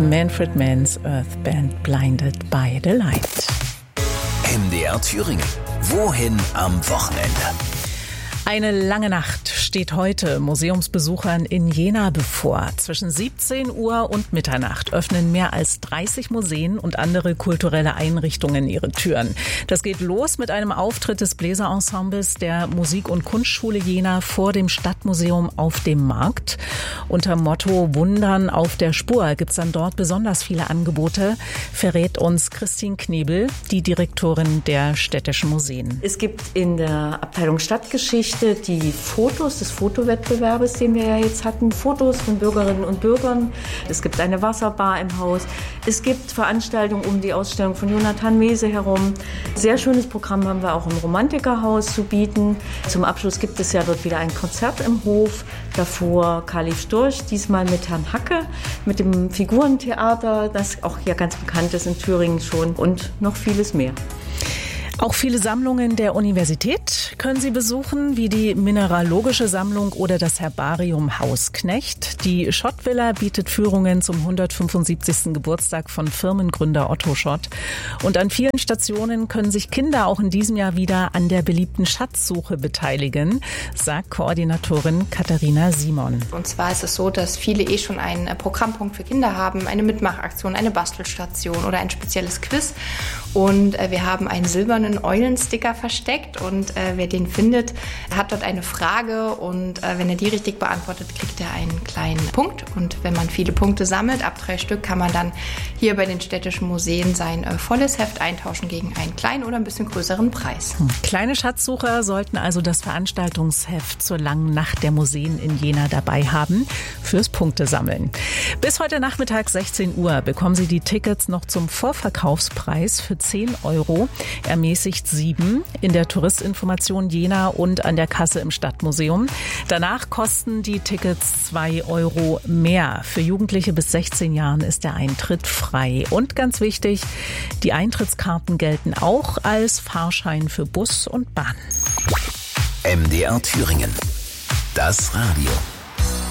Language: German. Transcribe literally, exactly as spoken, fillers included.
Manfred Mann's Earth Band Blinded by the Light. M D R Thüringen. Wohin am Wochenende? Eine lange Nacht steht heute Museumsbesuchern in Jena bevor. Zwischen siebzehn Uhr und Mitternacht öffnen mehr als dreißig Museen und andere kulturelle Einrichtungen ihre Türen. Das geht los mit einem Auftritt des Bläserensembles der Musik- und Kunstschule Jena vor dem Stadtmuseum auf dem Markt. Unter Motto Wundern auf der Spur gibt's dann dort besonders viele Angebote, verrät uns Christine Knebel, die Direktorin der Städtischen Museen. Es gibt in der Abteilung Stadtgeschichte die Fotos des Fotowettbewerbes, den wir ja jetzt hatten. Fotos von Bürgerinnen und Bürgern. Es gibt eine Wasserbar im Haus. Es gibt Veranstaltungen um die Ausstellung von Jonathan Mese herum. Sehr schönes Programm haben wir auch im Romantikerhaus zu bieten. Zum Abschluss gibt es ja dort wieder ein Konzert im Hof. Davor Khalif Storch, diesmal mit Herrn Hacke, mit dem Figurentheater, das auch hier ganz bekannt ist in Thüringen schon, und noch vieles mehr. Auch viele Sammlungen der Universität können Sie besuchen, wie die Mineralogische Sammlung oder das Herbarium Hausknecht. Die Schott-Villa bietet Führungen zum hundertfünfundsiebzigsten Geburtstag von Firmengründer Otto Schott. Und an vielen Stationen können sich Kinder auch in diesem Jahr wieder an der beliebten Schatzsuche beteiligen, sagt Koordinatorin Katharina Simon. Und zwar ist es so, dass viele eh schon einen Programmpunkt für Kinder haben, eine Mitmachaktion, eine Bastelstation oder ein spezielles Quiz. Und äh, wir haben einen silbernen Eulensticker versteckt und äh, wer den findet, hat dort eine Frage und äh, wenn er die richtig beantwortet, kriegt er einen kleinen Punkt. Und wenn man viele Punkte sammelt, ab drei Stück, kann man dann hier bei den städtischen Museen sein äh, volles Heft eintauschen gegen einen kleinen oder ein bisschen größeren Preis. Hm. Kleine Schatzsucher sollten also das Veranstaltungsheft zur langen Nacht der Museen in Jena dabei haben fürs Punktesammeln. Bis heute Nachmittag sechzehn Uhr bekommen Sie die Tickets noch zum Vorverkaufspreis für zehn Euro. Ermäßigt sieben in der Touristinformation Jena und an der Kasse im Stadtmuseum. Danach kosten die Tickets zwei Euro mehr. Für Jugendliche bis sechzehn Jahren ist der Eintritt frei. Und ganz wichtig, die Eintrittskarten gelten auch als Fahrschein für Bus und Bahn. M D R Thüringen. Das Radio.